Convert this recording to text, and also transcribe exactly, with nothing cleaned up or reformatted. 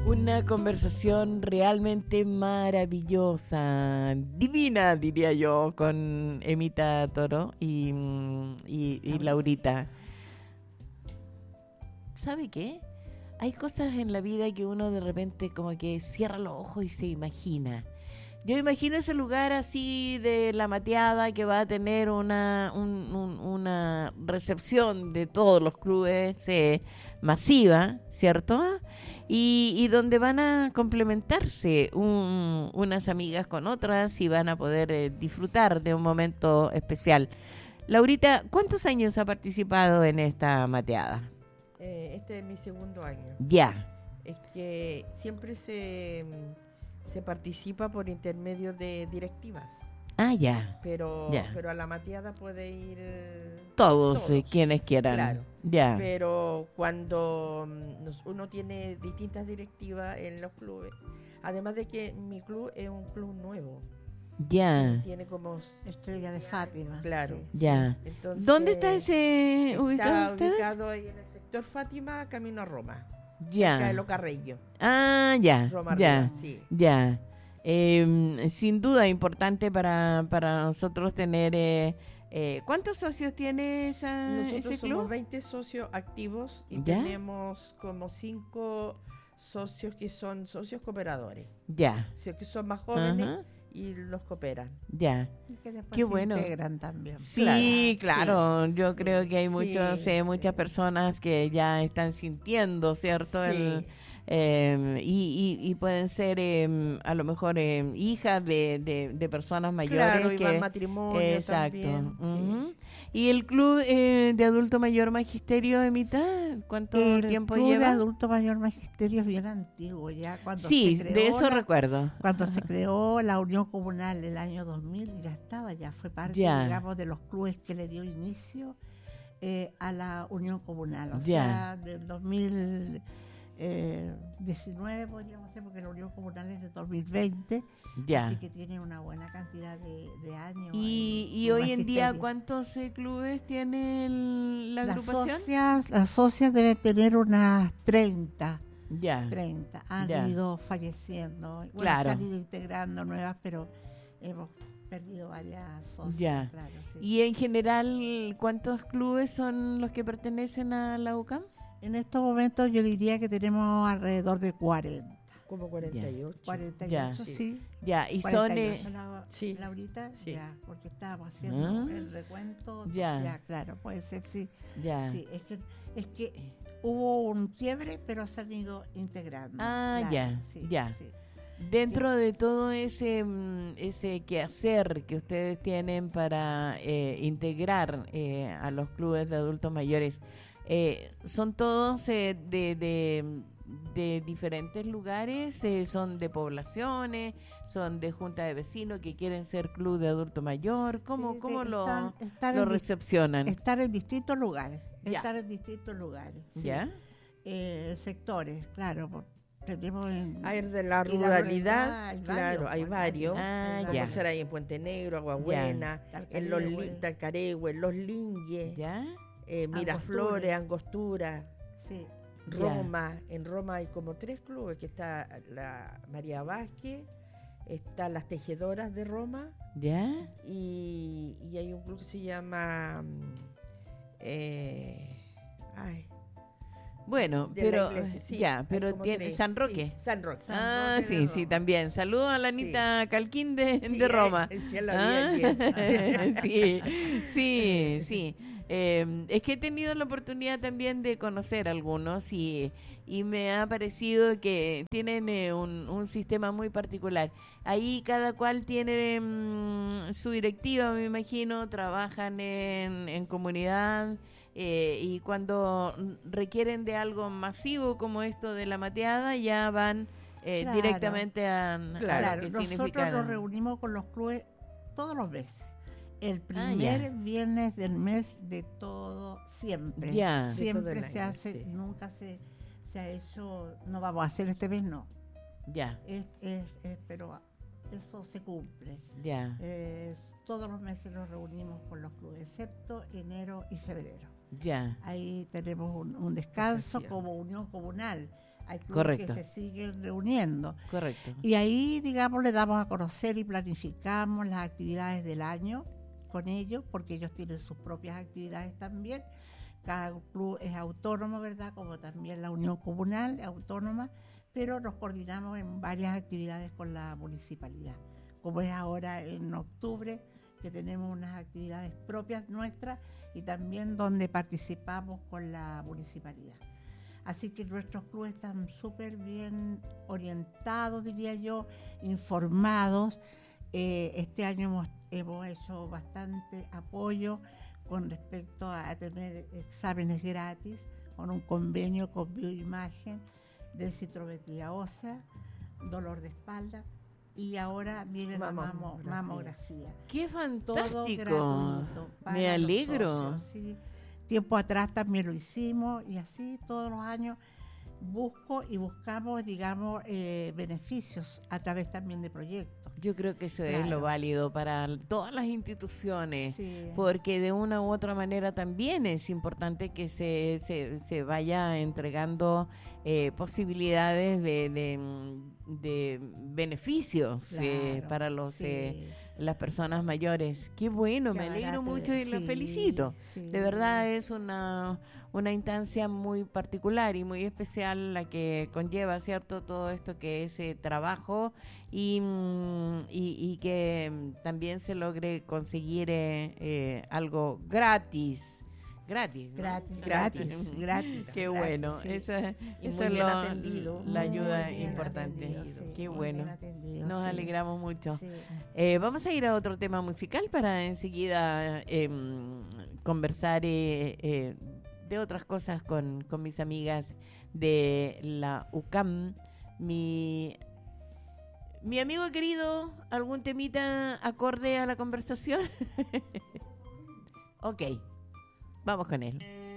Una conversación realmente maravillosa, divina, diría yo, con Emita Toro y, y, y Laurita. ¿Sabe qué? Hay cosas en la vida que uno de repente como que cierra los ojos y se imagina. Yo imagino ese lugar así de la mateada que va a tener una, un, un, una recepción de todos los clubes eh, masiva, ¿cierto? Y, y donde van a complementarse un, unas amigas con otras y van a poder eh, disfrutar de un momento especial. Laurita, ¿cuántos años ha participado en esta mateada? Eh, este es mi segundo año. Ya. Es que siempre se... se participa por intermedio de directivas. Ah, ya. Pero, ya. pero a la mateada puede ir todos, todos. Eh, quienes quieran. Claro. Ya. Pero cuando nos, uno tiene distintas directivas en los clubes, además de que mi club es un club nuevo. Ya. Tiene como Estrella de Fátima. Claro. Sí. Ya. Entonces, ¿Dónde está ese está ubicado ustedes? ubicado ahí en el sector Fátima, camino a Roma. Ya. Cerca de Los Carreños. Ah, ya. Roma ya. arriba, sí. Ya. Eh, sin duda importante para, para nosotros tener... Eh, eh, ¿Cuántos socios tiene esa, Nosotros ese somos club? veinte socios activos y ¿Ya? tenemos como cinco socios que son socios cooperadores. Ya. O sea, que son más jóvenes. Ajá. Y los cooperan. Ya. Y que después Qué se bueno. integran también. Sí, claro. sí. Yo Sí. creo que hay muchos, Sí. eh, muchas personas que ya están sintiendo, ¿cierto? Sí. El, eh, y, y, y pueden ser eh, a lo mejor eh, hijas de, de, de personas mayores. Claro, y que, van matrimonio exacto. también. Uh-huh. Sí. ¿Y el club eh, de adulto mayor magisterio, Emita? ¿Cuánto El tiempo club de lleva? adulto mayor magisterio es bien antiguo ya. Cuando Sí, se creó de eso la, recuerdo. Cuando se creó la Unión Comunal el año dos mil, ya estaba, ya fue parte, Ya. digamos, de los clubes que le dio inicio eh, a la Unión Comunal. O Ya. sea, del dos mil diecinueve podríamos decir, porque la Unión Comunal es de dos mil veinte. Ya. Así que tiene una buena cantidad de, de años. Y, en- y en hoy en día, magisterio. ¿cuántos eh, clubes tiene el- la Las agrupación? socias, las socias deben tener unas treinta. Ya. treinta. Han Ya. ido falleciendo. Bueno, Claro. se han ido integrando nuevas, pero hemos perdido varias socias. Ya. Claro, sí. Y en general, ¿cuántos clubes son los que pertenecen a la U C A M? En estos momentos yo diría que tenemos alrededor de cuarenta. Como cuarenta y ocho. cuarenta y ocho, Ya. sí. Ya, y son... cuarenta y eh, ocho, la, Sí. Laurita, Sí. ya, porque estábamos haciendo Ah. el recuento. Ya. Ya, claro, puede ser, sí. ya. Sí, es que, es que hubo un quiebre, pero se han ido integrando. Ah, claro, ya, sí, ya. sí. Dentro de todo ese mm, ese quehacer que ustedes tienen para eh, integrar eh, a los clubes de adultos mayores, eh, ¿son todos eh, de, de, de diferentes lugares? Eh, ¿Son de poblaciones? ¿Son de junta de vecinos que quieren ser club de adulto mayor? ¿Cómo, Sí, cómo de- lo, están- están lo en dis- recepcionan? Estar en distintos lugares. Ya. Estar en distintos lugares. sí. ¿Ya? Eh, sectores, claro. por- tenemos en, Hay de la y la ruralidad, hay claro, varios, hay pues, varios. Ah, hay ya. Como varios. será ahí en Puente Negro, Agua Buena, en los Talcaregüe. li- Talcaregüe, Los Lingues, ¿Ya? eh, Miraflores, Angostura, Sí. Ya. Roma. En Roma hay como tres clubes, que está la María Vázquez, está las Tejedoras de Roma ¿Ya? y, y hay un club que se llama mm, eh, ay, Bueno, de la pero iglesia, sí, ya, hay pero como tiene tres, San sí, Roque. San Roque. San Ah, Roque de sí, sí, Roma. también. Saludos a la Sí. Anita Calquín de, Sí, de Roma. eh, sí, la vi Ah, ayer. sí, sí, sí. Eh, es que he tenido la oportunidad también de conocer algunos y, y me ha parecido que tienen eh, un, un sistema muy particular. Ahí cada cual tiene mm, su directiva, me imagino, trabajan en, en comunidad. Eh, y cuando requieren de algo masivo como esto de la mateada, ya van eh, Claro. directamente a, a Claro, lo que Nosotros significa. nos reunimos con los clubes todos los meses. El Ah, primer ya. viernes del mes de todo, siempre. Ya. De Siempre todo el se año, hace, sí. nunca se, se ha hecho, no vamos a hacer este mes, no. Ya, Es, es, es- pero eso se cumple. ya, Es- todos los meses nos reunimos con los clubes, excepto enero y febrero. ya. Ahí tenemos un, un descanso Vacación. como unión comunal. hay clubes Correcto. que se siguen reuniendo. Correcto. Y ahí, digamos, le damos a conocer y planificamos las actividades del año con ellos, porque ellos tienen sus propias actividades también. Cada club es autónomo, ¿verdad? Como también la Unión Comunal es autónoma, pero nos coordinamos en varias actividades con la municipalidad. Como es ahora en octubre, que tenemos unas actividades propias nuestras y también donde participamos con la municipalidad. Así que nuestros clubes están súper bien orientados, diría yo, informados. Eh, este año hemos, hemos hecho bastante apoyo con respecto a, a tener exámenes gratis, con un convenio con Bioimagen, densitometría ósea, dolor de espalda, y ahora viene la mamo- Mamografía. mamografía. ¡Qué Todo fantástico! gratuito para Me los alegro. socios, sí. Tiempo atrás también lo hicimos y así todos los años busco y buscamos, digamos, eh, beneficios a través también de proyectos. Yo creo que eso es Claro. lo válido para l- todas las instituciones, Sí. porque de una u otra manera también es importante que se, se, se vaya entregando eh, posibilidades de, de, mm, de beneficios eh, Claro, para los sí. eh, las personas mayores. Qué bueno, Que me alegro ahora te- mucho y lo sí, felicito. sí. De verdad es una, una instancia muy particular y muy especial la que conlleva, ¿cierto? Todo esto que es eh, trabajo y, mm, y, y que mm, también se logre conseguir eh, eh, algo gratis. Gratis, ¿no? Gratis, Gratis. gratis, gratis. Qué gratis, bueno, sí. eso, Y eso muy es bien lo- atendido, la Muy ayuda bien importante. atendido, sí, Qué muy bueno. bien atendido, Nos sí. alegramos mucho. Sí. Eh, vamos a ir a otro tema musical para enseguida em, conversar eh, eh, de otras cosas con, con mis amigas de la U C A M. Mi, mi amigo querido, ¿algún temita acorde a la conversación? Ok, vamos con él.